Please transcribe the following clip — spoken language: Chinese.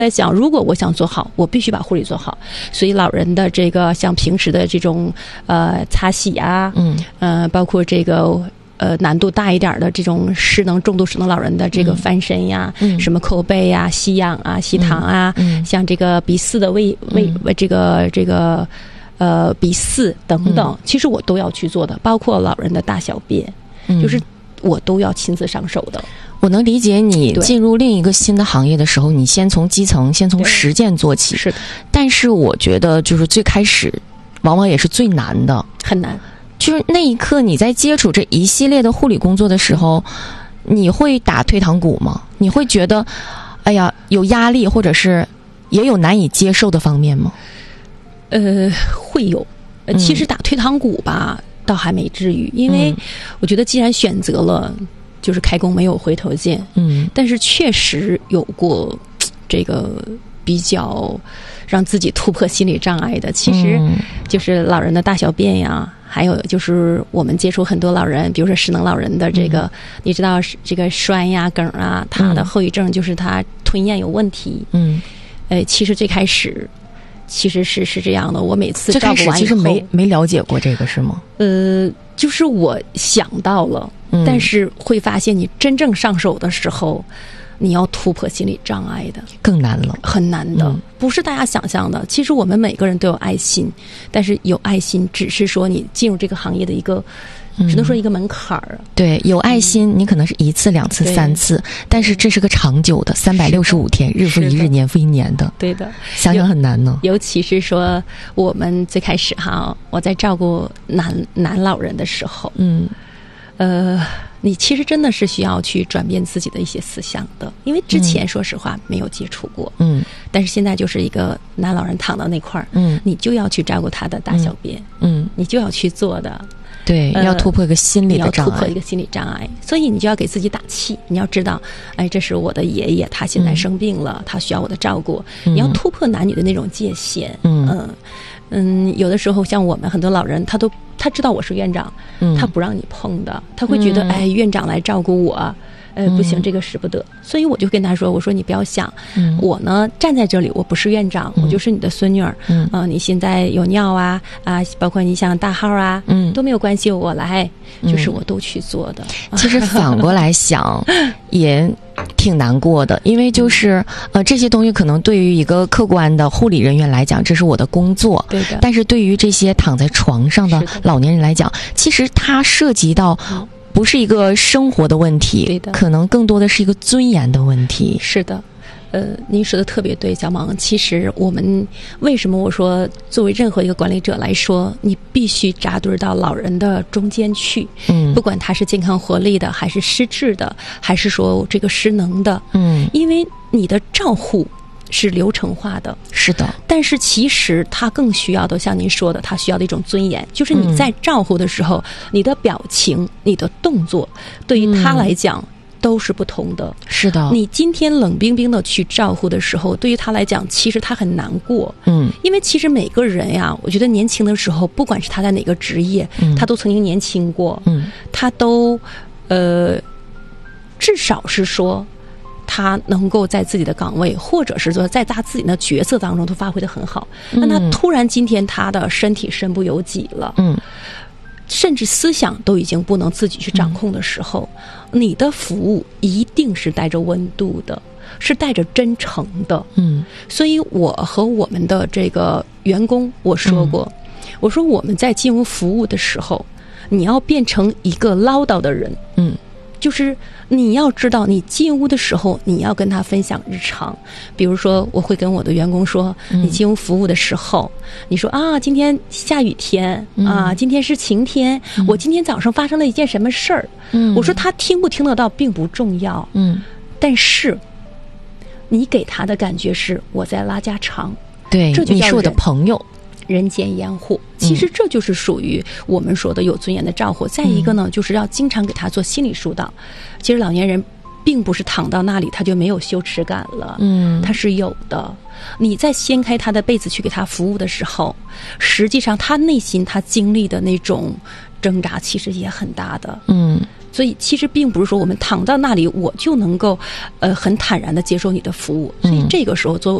在想，如果我想做好，我必须把护理做好。所以老人的这个像平时的这种擦洗啊，包括这个难度大一点的这种重度失能老人的这个翻身呀，什么叩背呀、吸氧啊、吸糖啊，像这个鼻饲的喂这个鼻饲等等，其实我都要去做的，包括老人的大小便，就是我都要亲自上手的。 我能理解你进入另一个新的行业的时候，你先从基层，先从实践做起。 是的， 但是我觉得就是最开始，往往也是最难的， 很难。 就是那一刻你在接触这一系列的护理工作的时候，你会打退堂鼓吗？你会觉得，哎呀，有压力，或者是也有难以接受的方面吗？ 会有。其实打退堂鼓吧，倒还没至于，因为我觉得既然选择了。就是开弓没有回头箭，但是确实有过这个比较让自己突破心理障碍的，其实就是老人的大小便呀，还有就是我们接触很多老人，比如说失能老人的这个，你知道这个栓呀、梗啊，他的后遗症就是他吞咽有问题。其实最开始其实是这样的，我每次照顾完以后， 其实没了解过这个是吗？ 就是我想到了。但是会发现，你真正上手的时候，你要突破心理障碍的， 更难了， 很难的，不是大家想象的。其实我们每个人都有爱心，但是有爱心只是说你进入这个行业的一个，只能说一个门槛儿。 对，有爱心，你可能是1次、2次、3次，但是这是个长久的365天，日复一日，年复一年的。 对的， 想想很难呢。 尤其是说我们最开始我在照顾男老人的时候，你其实真的是需要去转变自己的一些思想的，因为之前说实话没有接触过，但是现在就是一个男老人躺到那块儿，你就要去照顾他的大小便，你就要去做的， 对，要突破一个心理的障碍， 要突破一个心理障碍，所以你就要给自己打气，你要知道，哎，这是我的爷爷，他现在生病了，他需要我的照顾，你要突破男女的那种界限，有的时候像我们很多老人，他知道我是院长，他不让你碰的，他会觉得哎，院长来照顾我，不行，这个使不得。所以我就跟他说，我说你不要想，我呢站在这里，我不是院长，我就是你的孙女儿，你现在有尿啊，包括你想大号啊，都没有关系，我来，就是我都去做的。 其实反过来想，也挺难过的，因为就是这些东西可能对于一个客观的护理人员来讲，这是我的工作， 对的。 但是对于这些躺在床上的老年人来讲，其实它涉及到不是一个生活的问题， 对的， 可能更多的是一个尊严的问题。 是的。您说的特别对，小萌。其实我们为什么我说作为任何一个管理者来说，你必须扎堆到老人的中间去，不管他是健康活力的，还是失智的，还是说这个失能的，因为你的照护是流程化的， 是的。 但是其实他更需要的，像您说的，他需要的一种尊严，就是你在照护的时候，你的表情、你的动作，对于他来讲。都是不同的， 是的。你今天冷冰冰的去照顾的时候，对于他来讲，其实他很难过。因为其实每个人呀，我觉得年轻的时候，不管是他在哪个职业，他都曾经年轻过。他都至少是说，他能够在自己的岗位，或者是说在他自己的角色当中，都发挥得很好。那他突然今天他的身体身不由己了。甚至思想都已经不能自己去掌控的时候，你的服务一定是带着温度的，是带着真诚的。所以我和我们的这个员工我说过，我说我们在进入服务的时候，你要变成一个唠叨的人。就是你要知道，你进屋的时候，你要跟他分享日常。比如说，我会跟我的员工说，你进屋服务的时候，你说今天下雨天今天是晴天，我今天早上发生了一件什么事儿。我说他听不听得到并不重要，但是你给他的感觉是我在拉家常， 对， 这就叫你是我的朋友。 人间烟火，其实这就是属于我们说的有尊严的照护。再一个呢，就是要经常给他做心理疏导。其实老年人并不是躺到那里他就没有羞耻感了，他是有的。你在掀开他的被子去给他服务的时候，实际上他内心他经历的那种挣扎其实也很大的。 所以其实并不是说我们躺到那里我就能够很坦然的接受你的服务，所以这个时候